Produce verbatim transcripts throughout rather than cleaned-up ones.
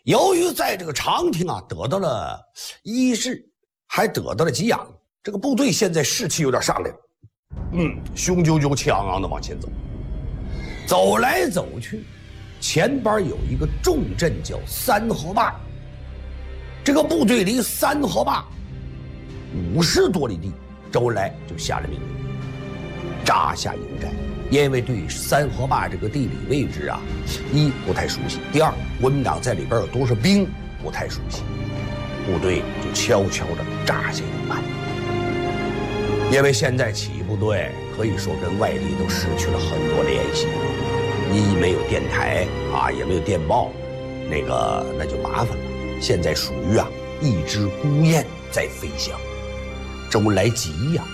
由于在这个长亭啊得到了医治，还得到了给养，这个部队现在士气有点上来了，嗯，雄赳赳气昂昂的往前走，走来走去，前边有一个重镇叫三河坝，这个部队离三河坝五十多里地，周恩来就下了命令，扎下营寨。因为对三河坝这个地理位置啊，一不太熟悉，第二国民党在里边有多少兵不太熟悉，部队就悄悄地扎下营盘。因为现在起义部队可以说跟外地都失去了很多联系，一没有电台啊，也没有电报，那个那就麻烦了。现在属于啊一只孤雁在飞翔，周恩来急呀、啊。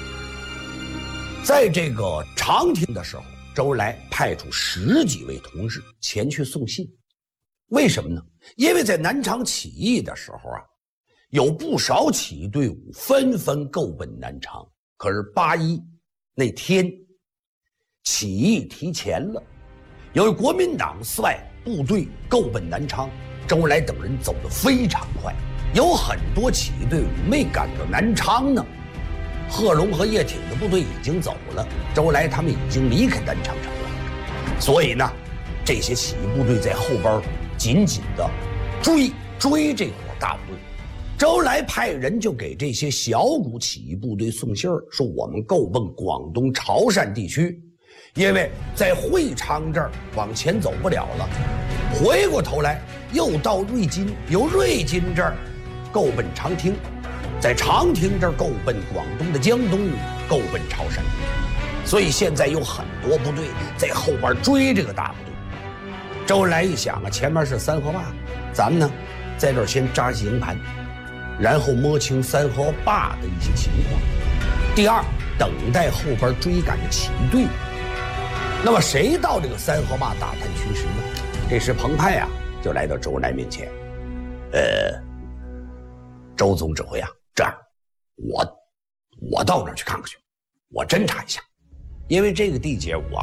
在这个长亭的时候，周恩来派出十几位同志前去送信。为什么呢？因为在南昌起义的时候啊，有不少起义队伍纷纷购奔南昌。可是八一那天，起义提前了，由于国民党率部队购奔南昌，周恩来等人走得非常快，有很多起义队伍没赶到南昌呢。贺龙和叶挺的部队已经走了，周恩来他们已经离开南昌城了，所以呢，这些起义部队在后边紧紧的追追这伙大部队。周恩来派人就给这些小股起义部队送信儿，说我们购奔广东潮汕地区，因为在会昌这儿往前走不了了，回过头来又到瑞金，由瑞金这儿购奔长汀。在长亭这儿购奔广东的江东，购奔潮汕地区，所以现在有很多部队在后边追这个大部队。周恩来一想啊，前面是三河坝，咱们呢在这儿先扎起营盘，然后摸清三河坝的一些情况。第二，等待后边追赶的起义队伍。那么谁到这个三河坝打探趋势呢？这时彭湃啊就来到周恩来面前，呃，周总指挥啊。这样，我我到那儿去看看去，我侦查一下，因为这个地界我